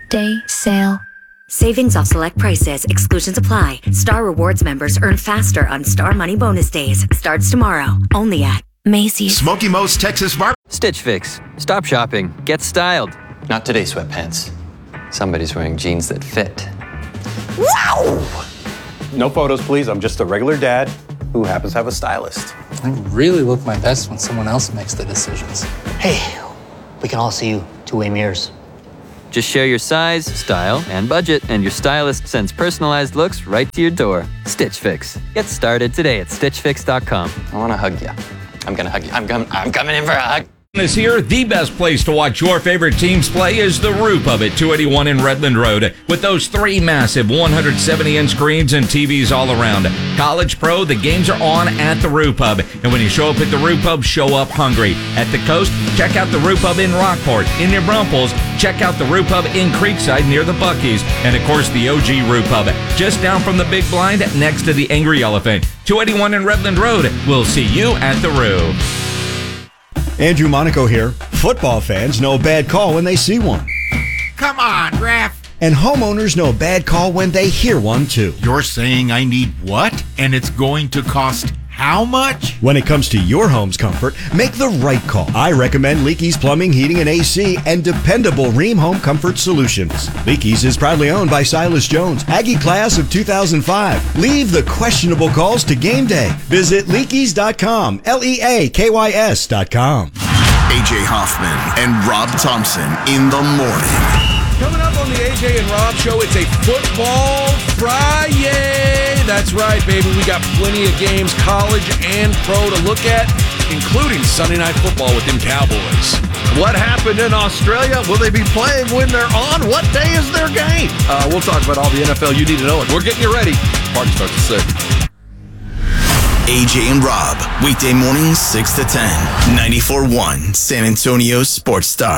Day sale. Savings off select prices. Exclusions apply. Star Rewards members earn faster on Star Money Bonus Days. Starts tomorrow. Only at Macy's. Smoky Mo's Texas Bar. Stitch Fix. Stop shopping. Get styled. Not today, sweatpants. Somebody's wearing jeans that fit. Wow! No photos, please. I'm just a regular dad who happens to have a stylist. I really look my best when someone else makes the decisions. Hey, we can all see you two-way mirrors. Just share your size, style, and budget, and your stylist sends personalized looks right to your door. Stitch Fix. Get started today at StitchFix.com. I want to hug you. I'm going to hug you. I'm coming in for a hug. Is here. The best place to watch your favorite teams play is the Roo Pub at 281 in Redland Road, with those 3 massive 170-inch screens and TVs all around. College, pro, the games are on at the Roo Pub, and when you show up at the Roo Pub, show up hungry. At the coast, check out the Roo Pub in Rockport. In New Braunfels, check out the Roo Pub in Creekside near the Buc-ee's, and of course the OG Roo Pub, just down from the Big Blind next to the Angry Elephant. 281 in Redland Road. We'll see you at the Roo. Andrew Monaco here. Football fans know a bad call when they see one. Come on, Ref. And homeowners know a bad call when they hear one, too. You're saying I need what? And it's going to cost how much? When it comes to your home's comfort, make the right call. I recommend Leakey's Plumbing, Heating, and AC and dependable Rheem Home Comfort Solutions. Leakey's is proudly owned by Silas Jones, Aggie class of 2005. Leave the questionable calls to game day. Visit leakeys.com, LEAKYS.com. AJ Hoffman and Rob Thompson in the morning. Coming up on the AJ and Rob Show, it's a Football Friday. That's right, baby. We got plenty of games, college and pro, to look at, including Sunday Night Football with them Cowboys. What happened in Australia? Will they be playing when they're on? What day is their game? We'll talk about all the NFL you need to know, and we're getting you ready. Party starts at 6. AJ and Rob, weekday mornings 6 to 10, 94.1 San Antonio Sports Star.